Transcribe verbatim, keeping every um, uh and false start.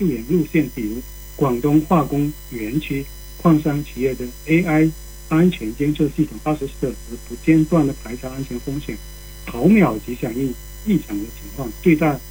救援路线，比如广东化工园区矿山企业的 A I 安全监测系统二十四小时不间断的排查安全风险，毫秒级响应异常的情况，最大